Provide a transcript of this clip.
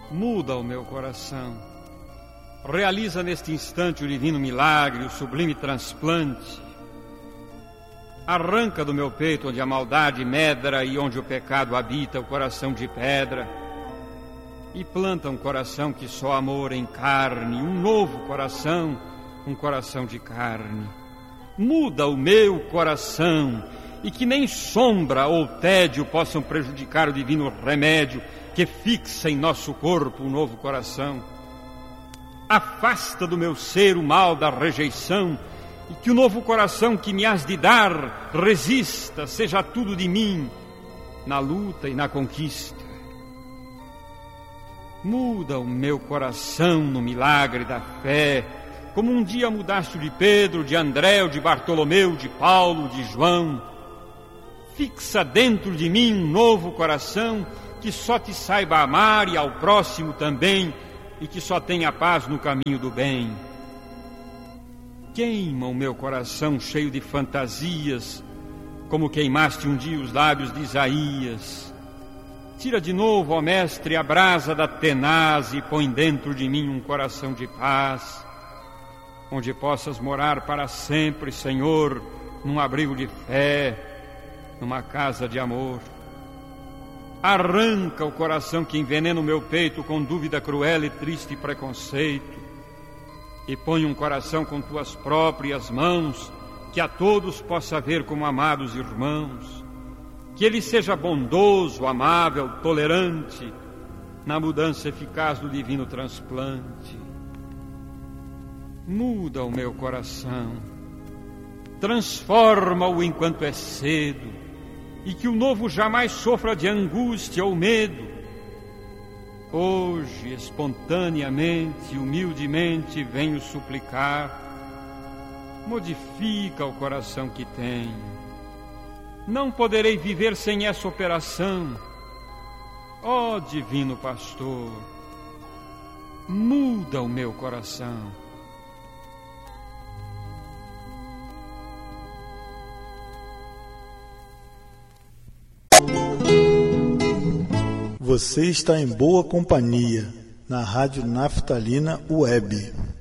Muda o meu coração. Realiza neste instante o divino milagre, o sublime transplante. Arranca do meu peito onde a maldade medra e onde o pecado habita o coração de pedra, e planta um coração que só amor encarne, um novo coração, um coração de carne. Muda o meu coração, e que nem sombra ou tédio possam prejudicar o divino remédio que fixa em nosso corpo um novo coração. Afasta do meu ser o mal da rejeição, e que o novo coração que me has de dar resista, seja tudo de mim, na luta e na conquista. Muda o meu coração no milagre da fé, como um dia mudaste o de Pedro, de André, o de Bartolomeu, de Paulo, de João. Fixa dentro de mim um novo coração que só te saiba amar e ao próximo também, e que só tenha paz no caminho do bem. Queima o meu coração cheio de fantasias, como queimaste um dia os lábios de Isaías. Tira de novo, ó Mestre, a brasa da tenaz e põe dentro de mim um coração de paz, onde possas morar para sempre, Senhor, num abrigo de fé, numa casa de amor. Arranca o coração que envenena o meu peito com dúvida cruel e triste preconceito, e põe um coração com tuas próprias mãos, que a todos possa ver como amados irmãos. Que ele seja bondoso, amável, tolerante, na mudança eficaz do divino transplante. Muda o meu coração, transforma-o enquanto é cedo, e que o novo jamais sofra de angústia ou medo. Hoje, espontaneamente, humildemente, venho suplicar, modifica o coração que tenho. Não poderei viver sem essa operação. Ó divino pastor, muda o meu coração. Você está em boa companhia, na Rádio Naftalina Web.